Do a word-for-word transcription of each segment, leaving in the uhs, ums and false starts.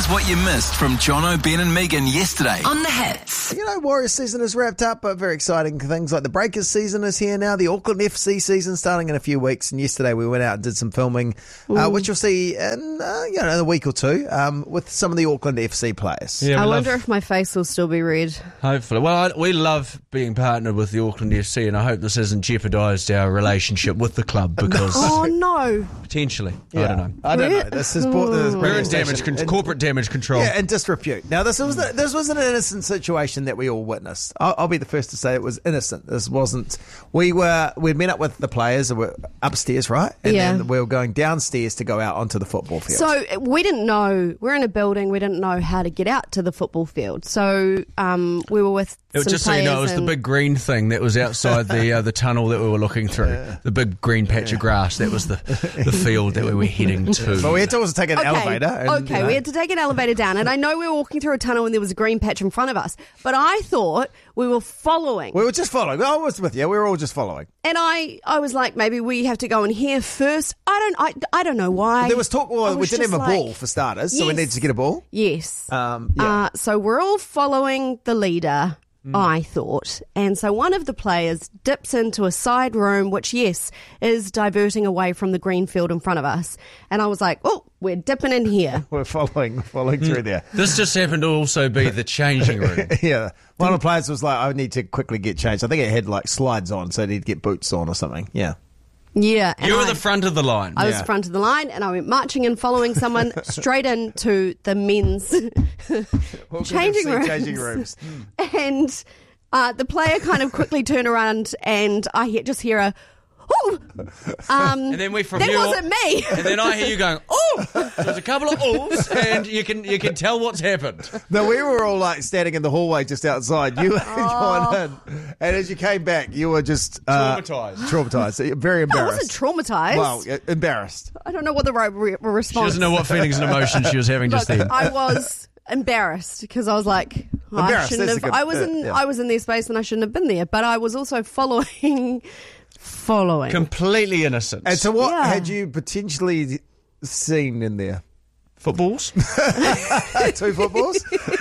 Here's what you missed from Jono, Ben and Megan yesterday on The Hits. You know, Warriors season is wrapped up, but very exciting things like the Breakers season is here now, the Auckland F C season starting in a few weeks, and yesterday we went out and did some filming, uh, which you'll see in, uh, you know, in a week or two um, with some of the Auckland F C players. Yeah, I we wonder love, if my face will still be red. hopefully. Well, I, we love being partnered with the Auckland F C, and I hope this hasn't jeopardised our relationship with the club because Oh, no. potentially, Yeah. I don't know. I don't know. This is brought the We're in damage, con- corporate damage control. Yeah, and disrepute. Now, this was the, this was an innocent situation that we all witnessed. I'll, I'll be the first to say it was innocent. This wasn't. We were we'd met up with the players and we're upstairs, right? And Yeah. then we were going downstairs to go out onto the football field. So we didn't know, we're in a building, we didn't know how to get out to the football field. So um, we were with It was some just so you know, it was players the and- big green thing that was outside the uh, the tunnel that we were looking through. The big green patch of grass. That was the, the field that we were heading to. but we had to also take an Okay, elevator. And, okay, you know, we had to take an elevator down, and I know we were walking through a tunnel and there was a green patch in front of us, but I thought we were following. we were just following. I was with you. We were all just following. And I, I was like, maybe we have to go in here first. I don't, I, I don't know why. There was talk. I Well, we was didn't have just a ball like- for starters, so we Yes. needed to get a ball. Yes. Um, yeah. Uh, so we're all following the leader, Mm. I thought. And so one of the players dips into a side room, which, yes, is diverting away from the green field in front of us. And I was like, oh, we're dipping in here. We're following, following through there. This just happened to also be the changing room. Yeah. One of the players was like, I need to quickly get changed. I think it had like slides on, so I need to get boots on or something. Yeah. Yeah. and You were I- the front of the line. I was Yeah. front of the line, and I went marching and following someone straight into the men's changing rooms. Changing rooms. And uh, the player kind of quickly turned around, and I hear, just hear a, oh! Um, And then we from that you- wasn't me. And then I hear you going, oh! So there's a couple of ohs, and you can you can tell what's happened. No, we were all like standing in the hallway just outside. You were Oh. going in. And as you came back, you were just uh, Traumatised. Traumatized. Very I embarrassed. wasn't traumatized. Well, uh, embarrassed. I don't know what the right re- She response. doesn't know what feelings and emotions she was having just Look, then. I was embarrassed because I was like, oh, I Embarrassed, shouldn't that's have. a good- I was in. uh, yeah. I was in their space and I shouldn't have been there. But I was also following, following. Completely innocent. And so what Yeah. had you potentially seen in there? Footballs? Two footballs?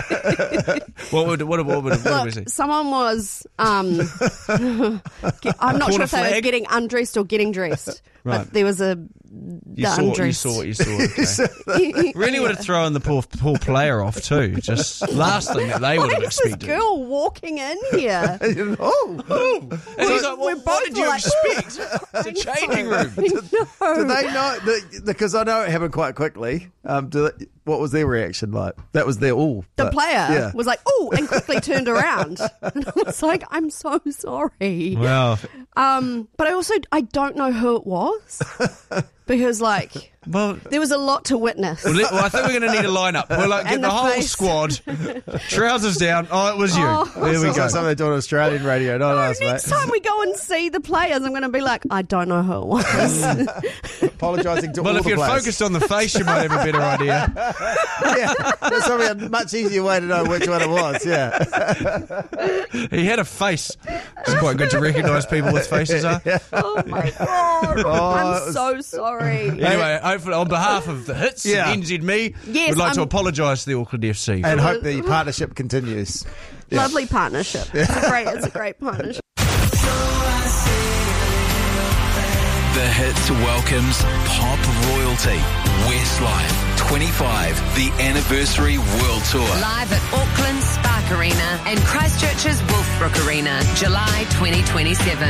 What would what, what, what, what Look, was it? someone was. Um, get- I'm not Corner sure if they were flag? getting undressed or getting dressed, Right. but there was a. You the saw, you undressed. saw what you saw. Okay. Really would have thrown the poor, poor player off too. Just last thing that they would Why have is this expected. girl walking in here? oh. Oh. And he's like, We're well, both what did you like- expect? It's a changing room. No. Did they know? the- Because I know it happened quite quickly. Um, do they, what was their reaction like? That was their all. The but- player yeah. was like, "Oh," and quickly turned around. And I was like, "I'm so sorry." Well, Um, but I also I don't know who it was because like well, there was a lot to witness. well, let- well, I think we're going to need a lineup. We'll like, get And the, the whole face. squad, trousers down. Oh, it was you. Oh. There we Sounds go. like something they do on Australian radio, not us, mate. Next time we go and see the players, I'm going to be like, I don't know who it was. Apologising to Well, all if the you're players. focused on the face, you might have a better idea. Yeah, that's probably a much easier way to know which one it was. Yeah. He had a face. It's quite good to recognise people with faces, huh? Oh my god! it I'm was- so sorry. Anyway, hopefully, on behalf of the Hits Yeah. and N Z Me, Yes, we'd like to I'm- apologise to the Auckland F C. And hope the partnership continues. Yeah. Lovely partnership. It's a great. It's a great partnership. The Hits welcomes Pop Royalty Westlife twenty-five, the anniversary world tour. Live at Auckland Spark Arena and Christchurch's Wolfbrook Arena, July twenty twenty-seven.